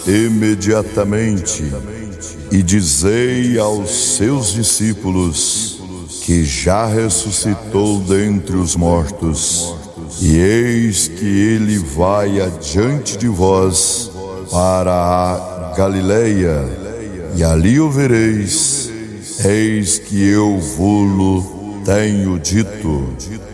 imediatamente e dizei aos seus discípulos que já ressuscitou dentre os mortos, e eis que ele vai adiante de vós para a Galileia, e ali o vereis. Eis que eu vos tenho dito.